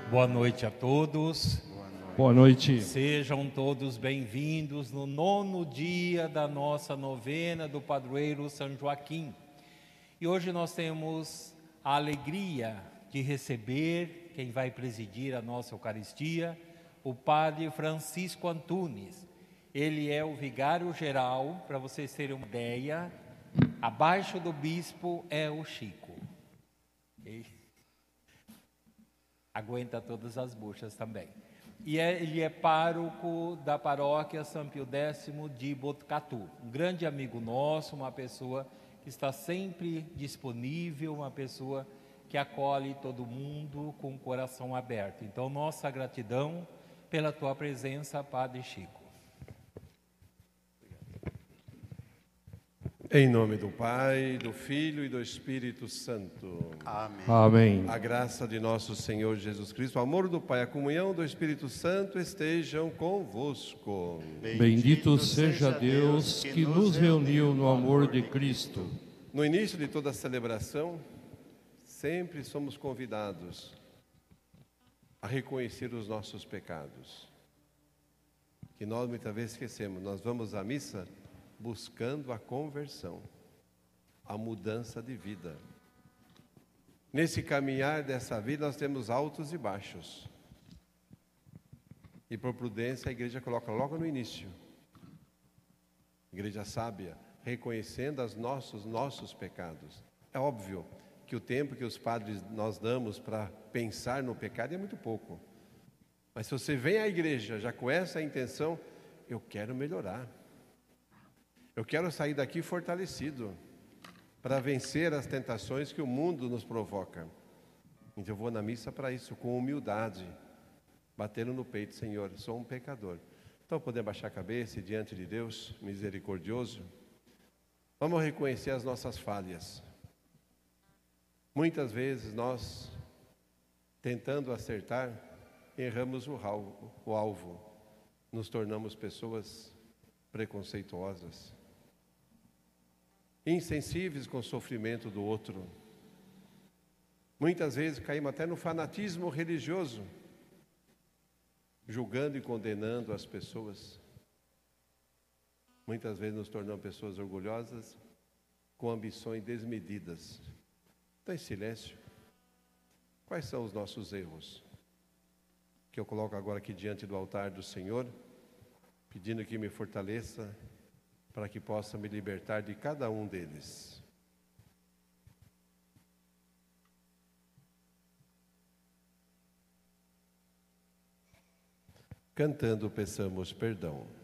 Boa noite a todos. Boa noite. Sejam todos bem-vindos no 9º dia da nossa novena do padroeiro São Joaquim. E hoje nós temos a alegria de receber quem vai presidir a nossa Eucaristia, o Padre Francisco Antunes. Ele é o vigário-geral, para vocês terem uma ideia, abaixo do bispo é o Chico. Aguenta todas as buchas também. E ele é pároco da paróquia São Pio X de Botucatu. Um grande amigo nosso, uma pessoa que está sempre disponível, uma pessoa que acolhe todo mundo com o coração aberto. Então, nossa gratidão pela tua presença, Padre Chico. Em nome do Pai, do Filho e do Espírito Santo. Amém. Amém. A graça de nosso Senhor Jesus Cristo, o amor do Pai, a comunhão do Espírito Santo estejam convosco. Bendito seja Deus que nos reuniu no amor de Cristo. No início de toda a celebração, sempre somos convidados a reconhecer os nossos pecados, que nós muitas vezes esquecemos. Nós vamos à missa buscando a conversão, a mudança de vida. Nesse caminhar dessa vida nós temos altos e baixos. E por prudência a igreja coloca logo no início. Igreja sábia, reconhecendo os nossos pecados. É óbvio que o tempo que os padres nós damos para pensar no pecado é muito pouco. Mas se você vem à igreja já com essa intenção, eu quero melhorar. Eu quero sair daqui fortalecido para vencer as tentações que o mundo nos provoca. Então eu vou na missa para isso, com humildade, batendo no peito: Senhor, sou um pecador. Então podemos baixar a cabeça e diante de Deus misericordioso, vamos reconhecer as nossas falhas. Muitas vezes nós, tentando acertar, erramos o alvo, nos tornamos pessoas preconceituosas, insensíveis com o sofrimento do outro. Muitas vezes caímos até no fanatismo religioso, julgando e condenando as pessoas. Muitas vezes nos tornamos pessoas orgulhosas, com ambições desmedidas. Então, em silêncio, quais são os nossos erros? Que eu coloco agora aqui diante do altar do Senhor, pedindo que me fortaleça, para que possa me libertar de cada um deles. Cantando, peçamos perdão.